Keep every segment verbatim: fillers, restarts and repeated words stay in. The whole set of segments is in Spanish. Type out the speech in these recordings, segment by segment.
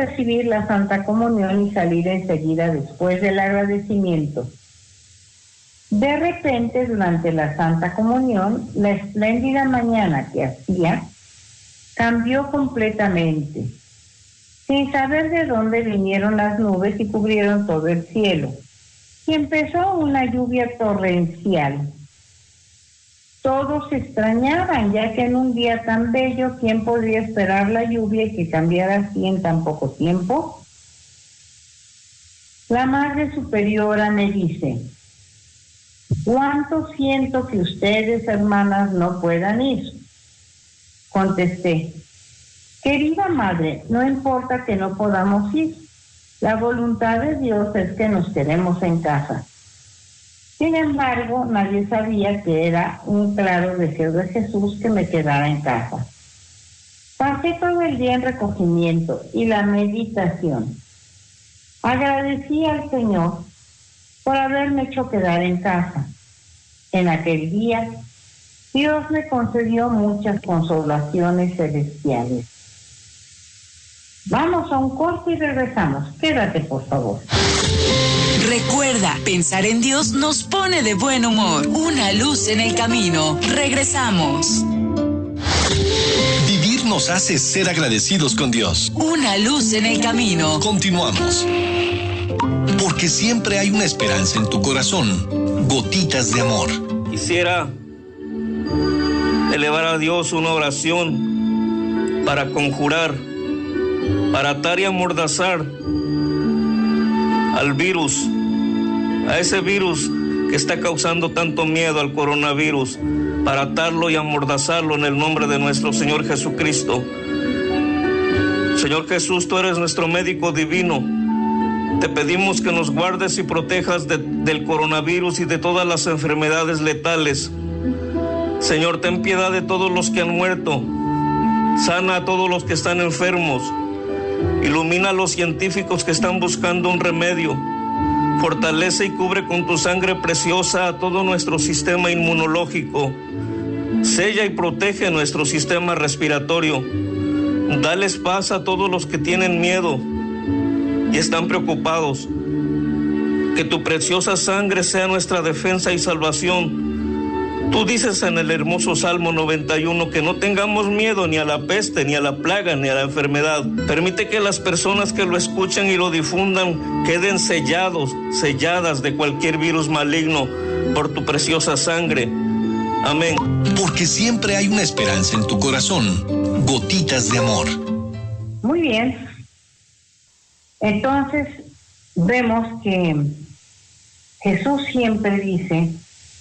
recibir la Santa Comunión y salir enseguida después del agradecimiento. De repente, durante la Santa Comunión, la espléndida mañana que hacía cambió completamente. Sin saber de dónde vinieron las nubes y cubrieron todo el cielo. Y empezó una lluvia torrencial. Todos se extrañaban, ya que en un día tan bello, ¿quién podría esperar la lluvia y que cambiara así en tan poco tiempo? La Madre Superiora me dice: ¿cuánto siento que ustedes, hermanas, no puedan ir? Contesté: querida Madre, no importa que no podamos ir. La voluntad de Dios es que nos quedemos en casa. Sin embargo, nadie sabía que era un claro deseo de Jesús que me quedara en casa. Pasé todo el día en recogimiento y la meditación. Agradecí al Señor por haberme hecho quedar en casa. En aquel día, Dios me concedió muchas consolaciones celestiales. Vamos a un corte y regresamos. Quédate, por favor. Recuerda, pensar en Dios nos pone de buen humor. Una luz en el camino. Regresamos. Vivir nos hace ser agradecidos con Dios. Una luz en el camino. Continuamos. Porque siempre hay una esperanza en tu corazón. Gotitas de amor. Quisiera elevar a Dios una oración para conjurar, para atar y amordazar al virus, a ese virus que está causando tanto miedo, al coronavirus, para atarlo y amordazarlo en el nombre de nuestro Señor Jesucristo. Señor Jesús, tú eres nuestro médico divino. Te pedimos que nos guardes y protejas de, del coronavirus y de todas las enfermedades letales. Señor, ten piedad de todos los que han muerto. Sana a todos los que están enfermos. Ilumina a los científicos que están buscando un remedio. Fortalece y cubre con tu sangre preciosa a todo nuestro sistema inmunológico. Sella y protege nuestro sistema respiratorio. Dales paz a todos los que tienen miedo y están preocupados. Que tu preciosa sangre sea nuestra defensa y salvación. Tú dices en el hermoso Salmo noventa y uno que no tengamos miedo ni a la peste, ni a la plaga, ni a la enfermedad. Permite que las personas que lo escuchen y lo difundan queden sellados, selladas de cualquier virus maligno por tu preciosa sangre. Amén. Porque siempre hay una esperanza en tu corazón. Gotitas de amor. Muy bien. Entonces, vemos que Jesús siempre dice,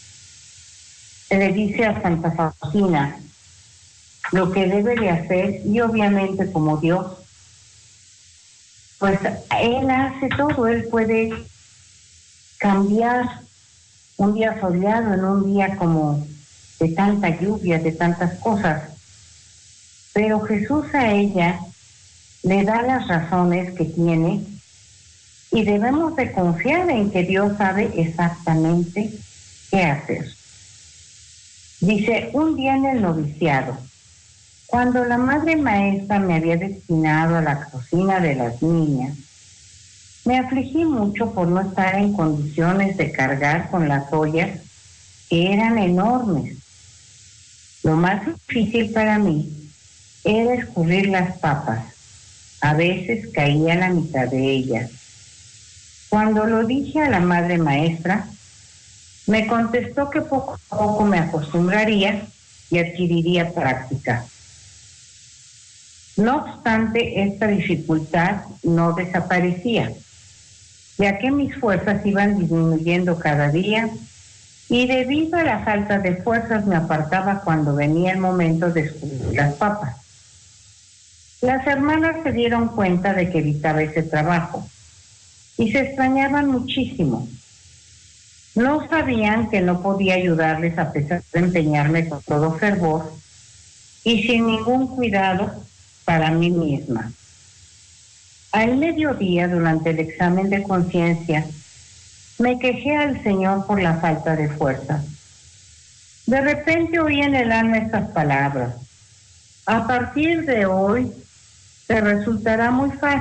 le dice a Santa Faustina lo que debe de hacer, y obviamente como Dios, pues Él hace todo. Él puede cambiar un día soleado en un día como de tanta lluvia, de tantas cosas. Pero Jesús a ella le da las razones que tiene y debemos de confiar en que Dios sabe exactamente qué hacer. Dice, un día en el noviciado, cuando la madre maestra me había destinado a la cocina de las niñas, me afligí mucho por no estar en condiciones de cargar con las ollas que eran enormes. Lo más difícil para mí era escurrir las papas. A veces caía la mitad de ellas. Cuando lo dije a la madre maestra, me contestó que poco a poco me acostumbraría y adquiriría práctica. No obstante, esta dificultad no desaparecía, ya que mis fuerzas iban disminuyendo cada día y debido a la falta de fuerzas me apartaba cuando venía el momento de escurrir las papas. Las hermanas se dieron cuenta de que evitaba ese trabajo y se extrañaban muchísimo. No sabían que no podía ayudarles a pesar de empeñarme con todo fervor y sin ningún cuidado para mí misma. Al mediodía, durante el examen de conciencia, me quejé al Señor por la falta de fuerza. De repente oí en el alma estas palabras: a partir de hoy te resultará muy fácil